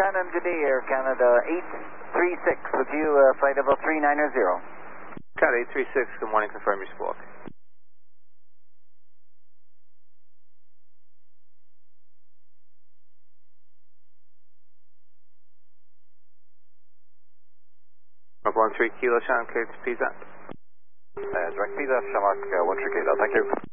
Cat Engineer, Canada 836 with you, flight level 390. Cat 836, good morning, confirm your squawk. Mark 13 Kilo, Sean, cleared to PZAP. Direct PZAP, Shamrock 13 Kilo, thank you.